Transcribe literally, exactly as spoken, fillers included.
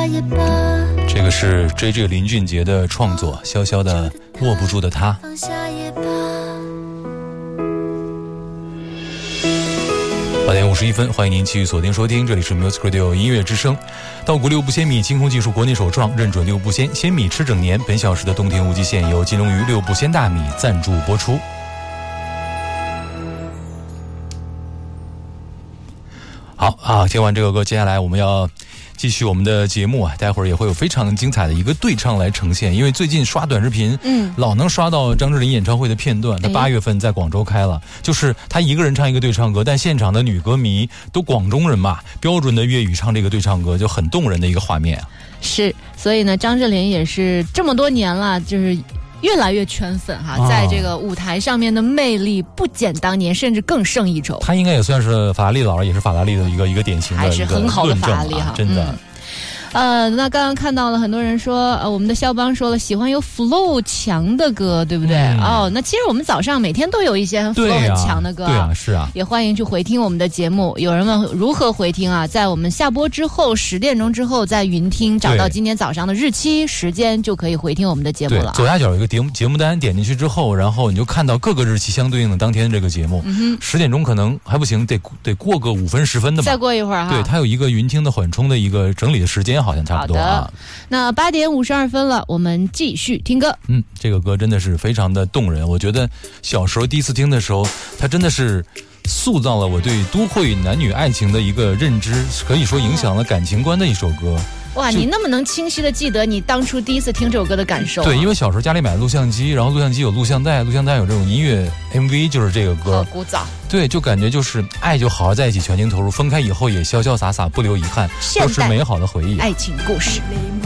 这个是 J J 林俊杰的创作，潇潇的握不住的他。八点五十一分，欢迎您继续锁定收听，这里是 Music Radio 音乐之声。稻谷六步鲜米，清空技术国内首创，认准六步鲜，鲜米吃整年。本小时的冬天无极限由金龙鱼六步鲜大米赞助播出。好啊，听完这个歌，接下来我们要继续我们的节目啊，待会儿也会有非常精彩的一个对唱来呈现。因为最近刷短视频，嗯，老能刷到张智霖演唱会的片段。他八月份在广州开了，就是他一个人唱一个对唱歌，但现场的女歌迷都广东人嘛，标准的粤语唱这个对唱歌，就很动人的一个画面啊。 是，所以呢，张智霖也是这么多年了，就是越来越圈粉哈、啊，在这个舞台上面的魅力不减当年，甚至更胜一筹。 他应该也算是法拉利老人，也是法拉利的一个一个典型的， 还是很好的法拉利哈、 啊，真的。嗯呃，那刚刚看到了很多人说，呃，我们的肖邦说了，喜欢有 flow 强的歌，对不对？嗯、哦，那其实我们早上每天都有一些 flow 很强的歌、啊， 对啊，是啊， 也欢迎去回听我们的节目。有人问如何回听啊？在我们下播之后，十点钟之后，在云听找到今天早上的日期时间，就可以回听我们的节目了、啊。 左下角有一个节目节目单，点进去之后，然后你就看到各个日期相对应的当天的这个节目。嗯、十点钟可能还不行，得得过个五分十分的吧。 再过一会儿哈。 对，它有一个云听的缓冲的一个整理的时间，好像差不多啊。 那八点五十二分了，我们继续听歌。 嗯，这个歌真的是非常的动人。我觉得小时候第一次听的时候，它真的是塑造了我对都会男女爱情的一个认知，可以说影响了感情观的一首歌。 哇，你那么能清晰的记得你当初第一次听这首歌的感受、啊？ 对，因为小时候家里买录像机，然后录像机有录像带，录像带有这种音乐 M V， 就是这个歌。 好古早。 对，就感觉就是爱就好好在一起，全情投入，分开以后也潇潇洒洒，不留遗憾，都是美好的回忆。 爱情故事。